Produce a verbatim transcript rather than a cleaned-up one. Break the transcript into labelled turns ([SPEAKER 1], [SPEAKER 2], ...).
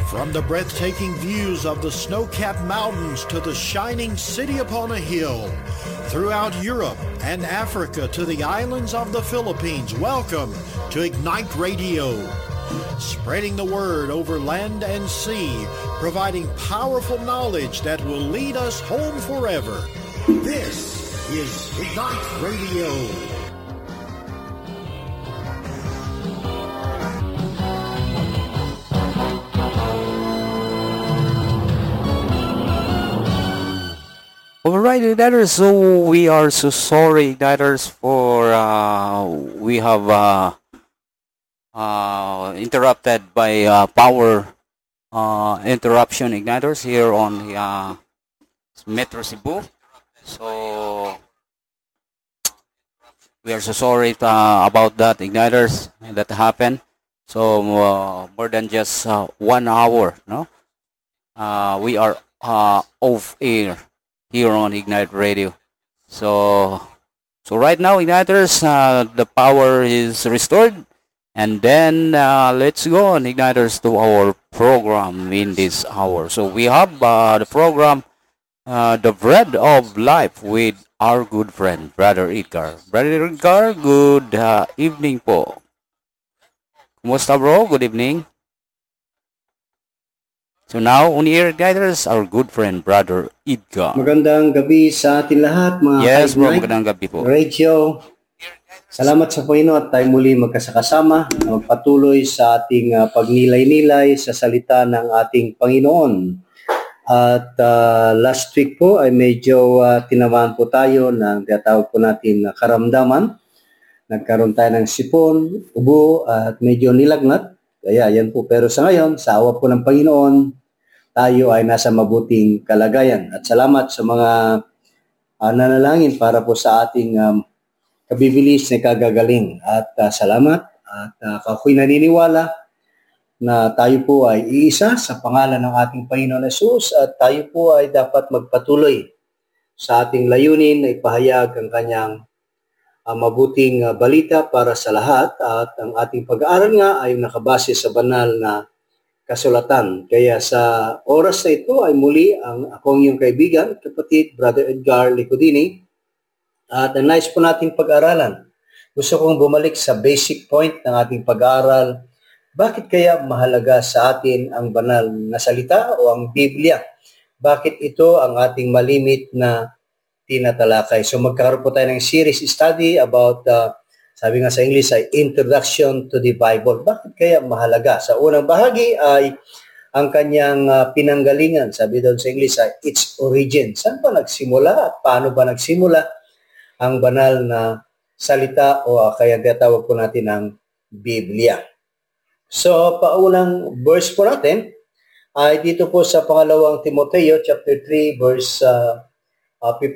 [SPEAKER 1] From the breathtaking views of the snow-capped mountains to the shining city upon a hill, throughout Europe and Africa to the islands of the Philippines, welcome to Ignite Radio. Spreading the word over land and sea, providing powerful knowledge that will lead us home forever. This is Ignite Radio.
[SPEAKER 2] Alright, Igniters, so we are so sorry, Igniters, for uh, we have uh, uh, interrupted by uh, power uh, interruption, Igniters, here on uh, Metro Cebu. So we are so sorry uh, about that, Igniters, that happened. So uh, more than just uh, one hour, no? Uh, we are uh, off air here on Ignite Radio. So, so right now, Igniters, uh, the power is restored. And then uh, let's go on, Igniters, to our program in this hour. So we have uh, the program, uh, The Bread of Life, with our good friend, Brother Edgar. Brother Edgar, good uh, evening po. Kumusta, bro? Good evening. So now, on air, Igniters, our good friend, Brother Edgar.
[SPEAKER 3] Magandang gabi sa atin lahat, mga
[SPEAKER 2] Yes, bro,
[SPEAKER 3] Ignite
[SPEAKER 2] magandang gabi po.
[SPEAKER 3] Radio. Salamat sa Panginoon at tayo muli magkasakasama, magpatuloy sa ating uh, pagnilay-nilay sa salita ng ating Panginoon. At uh, last week po ay medyo uh, tinamaan po tayo ng tinatawag po natin na karamdaman. Nagkaroon tayo ng sipon, ubo at medyo nilagnat. Kaya yan po, pero sa ngayon, sa awa po ng Panginoon, tayo ay nasa mabuting kalagayan. At salamat sa mga uh, nanalangin para po sa ating um, kabibilis na kagagaling. At uh, salamat at uh, ako'y naniniwala na tayo po ay iisa sa pangalan ng ating Panginoon Jesus at tayo po ay dapat magpatuloy sa ating layunin na ipahayag ang kanyang uh, mabuting uh, balita para sa lahat. At ang ating pag-aaral nga ay nakabase sa banal na kasulatan. Kaya sa oras na ito ay muli ang akong iyong kaibigan, kapatid, Brother Edgar Licodini. At ang nais po natin pag-aralan. Gusto kong bumalik sa basic point ng ating pag-aaral. Bakit kaya mahalaga sa atin ang banal na salita o ang Biblia? Bakit ito ang ating malimit na tinatalakay? So magkakaroon po tayo ng series study about uh, sabi nga sa English ay Introduction to the Bible. Bakit kaya mahalaga? Sa unang bahagi ay ang kanyang uh, pinanggalingan. Sabi doon sa English ay its origin. Saan ba nagsimula at paano ba nagsimula ang banal na salita o uh, kaya tinatawag po natin ang Biblia. So paunang verse po natin ay dito po sa pangalawang Timoteo chapter three verse uh, uh,